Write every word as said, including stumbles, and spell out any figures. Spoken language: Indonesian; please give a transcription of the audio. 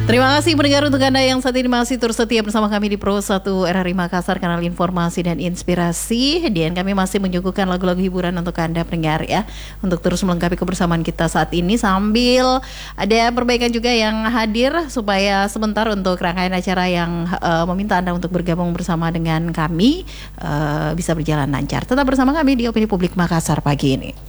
Terima kasih pendengar untuk Anda yang saat ini masih terus setia bersama kami di Pro satu R R I Makassar, kanal informasi dan inspirasi. Dan kami masih menyuguhkan lagu-lagu hiburan untuk Anda pendengar ya, untuk terus melengkapi kebersamaan kita saat ini, sambil ada perbaikan juga yang hadir supaya sebentar untuk rangkaian acara yang uh, meminta Anda untuk bergabung bersama dengan kami uh, bisa berjalan lancar. Tetap bersama kami di Opini Publik Makassar pagi ini.